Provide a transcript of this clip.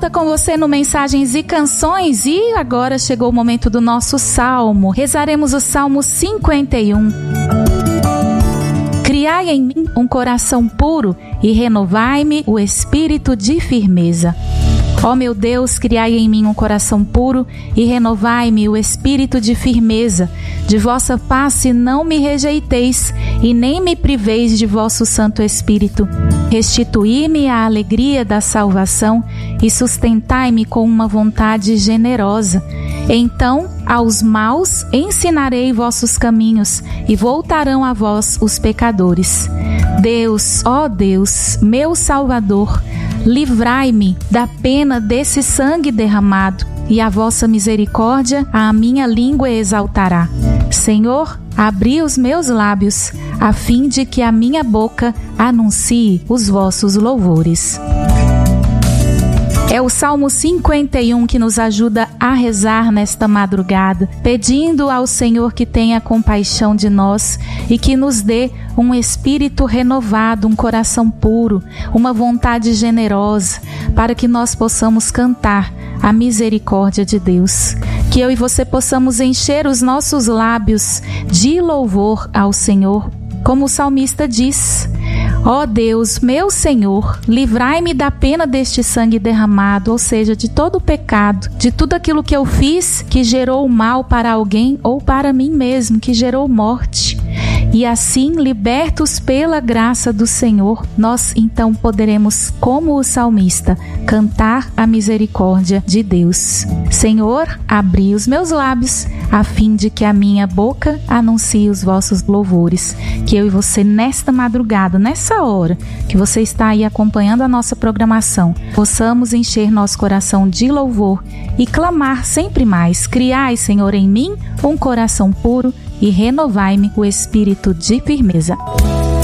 volta com você no Mensagens e Canções e agora chegou o momento do nosso salmo. Rezaremos o Salmo 51. Criai em mim um coração puro e renovai-me o espírito de firmeza. Ó meu Deus, criai em mim um coração puro e renovai-me o espírito de firmeza. De vossa face não me rejeiteis e nem me priveis de vosso Santo Espírito. Restituí-me a alegria da salvação e sustentai-me com uma vontade generosa. Então, aos maus ensinarei vossos caminhos e voltarão a vós os pecadores. Deus, ó Deus, meu Salvador, livrai-me da pena desse sangue derramado, e a vossa misericórdia a minha língua exaltará. Senhor, abri os meus lábios, a fim de que a minha boca anuncie os vossos louvores. É o Salmo 51 que nos ajuda a rezar nesta madrugada, pedindo ao Senhor que tenha compaixão de nós e que nos dê um espírito renovado, um coração puro, uma vontade generosa, para que nós possamos cantar a misericórdia de Deus. Que eu e você possamos encher os nossos lábios de louvor ao Senhor, como o salmista diz: ó Deus, meu Senhor, livrai-me da pena deste sangue derramado, ou seja, de todo o pecado, de tudo aquilo que eu fiz que gerou mal para alguém ou para mim mesmo, que gerou morte. E assim, libertos pela graça do Senhor, nós então poderemos, como o salmista, cantar a misericórdia de Deus. Senhor, abri os meus lábios, a fim de que a minha boca anuncie os vossos louvores. Que eu e você, nesta madrugada, nessa hora que você está aí acompanhando a nossa programação, possamos encher nosso coração de louvor e clamar sempre mais: criai, Senhor, em mim um coração puro e renovai-me o espírito de firmeza.